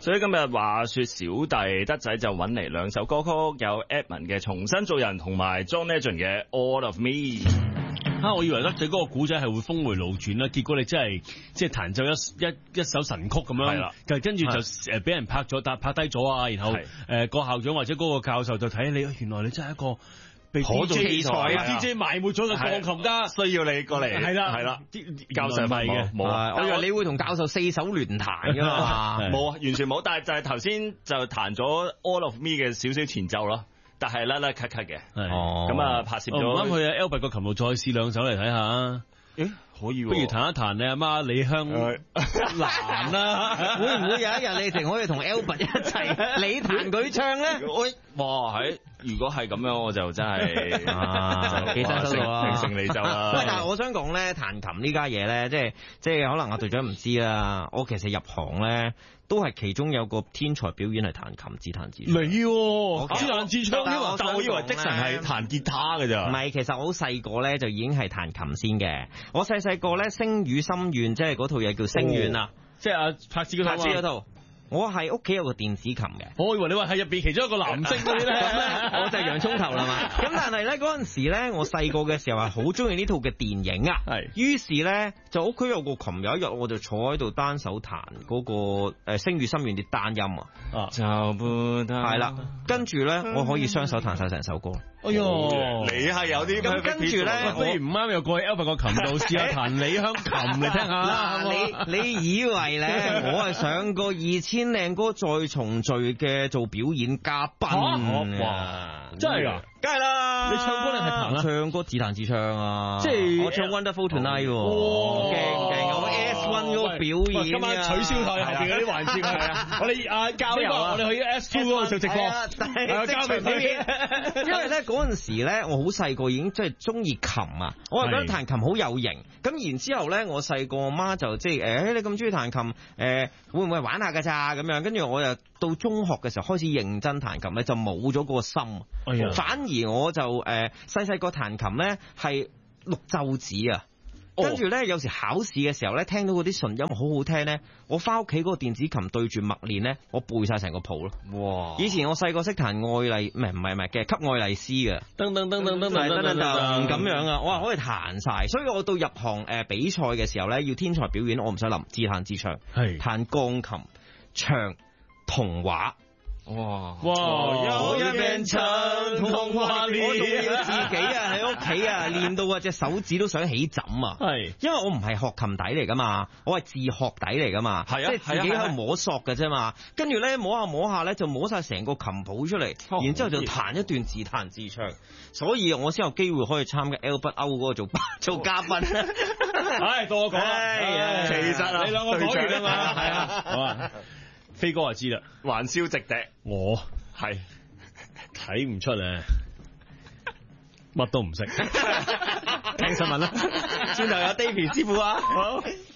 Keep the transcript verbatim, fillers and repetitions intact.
所以今日話說小弟德仔就揾嚟兩首歌曲，有 Edmond 嘅《重新做人》同埋 John Legend 嘅《All of Me》。 啊！我以為德仔嗰個古仔係會峰回路轉啦，結果你真係即係彈奏一一一首神曲咁樣，係啦，就跟住就誒俾人拍咗，但拍低咗啊！然後誒個校長或者嗰個教授就睇你，原來你真係一個被 D J 才啊 D J 埋沒咗嘅鋼琴家， 需要你過嚟。係啦係啦，教授係嘅，冇啊！ 我以為你會同教授四手聯彈噶嘛， 冇啊，完全冇。但係就係頭先就彈咗 All of Me 嘅少少前奏咯。但係甩甩咳咳嘅，咁啊拍攝咗。 唔啱去啊 Albert 個琴度再試兩首嚟睇下。 誒，可以， 不如彈一彈你阿媽李香蘭啦。 會唔會有一日你哋可以同 Albert 一齊你彈佢唱咧？ 哇，喺如果係咁樣，我就真係啊，幾新收到啦， 勝利就啦。 喂，但係我想講咧，彈琴呢家嘢咧，即係即係可能阿隊長唔知啦。我其實入行咧。都係其中有個天才表演係彈琴自彈自唱。 你自彈自唱添啊！ 但我以為的神係彈吉他嘅咋。 唔係，其實我好細個咧就已經係彈琴先嘅。我細細個咧星語心願，即係嗰套嘢叫星願啊， 即係阿柏子嗰套。 柏子嗰套。我係屋企有個電子琴嘅， 我以為你話係入邊其中一個男星嗰啲咧， 我就係洋葱頭啦嘛。咁但係咧嗰陣時咧，我細個嘅時候係好中意呢套嘅電影啊。係，於是咧就屋企有個琴，有一日我就坐喺度單手彈嗰個誒星語心願啲單音啊。啊，就係啦，跟住咧我可以雙手彈晒成首歌。 哎喲， 你係有啲咁跟住咧， 不如唔啱又過去 Albert 個琴度試下彈李香琴嚟聽下啦。 你你以為咧我係上過二千靚歌再重聚嘅做表演嘉賓？哇， 真係㗎！ 梗係啦， 你唱歌定係彈啊？ 唱歌自彈自唱啊！ 即係我唱 Wonderful Tonight 喎，勁勁！我 S one 嗰個表演， 今晚取消台後邊嗰啲環節啊！我哋啊交流啊，我哋去 S two 嗰度做直播，係交流表演。 因為咧嗰陣時咧，我好細個已經即係中意琴啊，我係覺得彈琴好有型。咁然之後咧，我細個阿媽就即係誒，你咁中意彈琴，誒會唔會玩下㗎咋咁樣？跟住我又到中學嘅時候開始認真彈琴咧，就冇咗嗰個心，反而。而我就誒細細個彈琴咧係錄奏紙啊，跟住咧有時考試嘅時候咧聽到嗰啲純音好好聽咧，我翻屋企嗰個電子琴對住默練咧，我背晒成個譜咯。哇！以前我細個識彈愛麗，唔係唔係唔係嘅，給愛麗絲嘅，噔噔噔噔噔噔噔噔咁樣啊，我話可以彈晒，所以我到入行誒比賽嘅時候咧，要天才表演，我唔使諗，自彈自唱，係彈鋼琴、唱童話。哇哇！有一邊唱童話練，我仲要自己啊喺屋企啊練到啊隻手指都想起枕啊！係，因為我唔係學琴底嚟噶嘛，我係自學底嚟噶嘛，係啊，即係自己喺度摸索嘅啫嘛。跟住咧摸下摸下咧就摸晒成個琴譜出嚟，然之後就彈一段自彈自唱，所以我先有機會可以參加 Albert O 嗰個做做嘉賓。 唉，到我講啦， 其實啊， 你兩個講完啊嘛，係啊，好啊。飛哥就知啦， 還燒直笛， 我係睇唔出咧，乜都唔識。聽新聞啦， 轉頭有 Davy 師傅啊，好。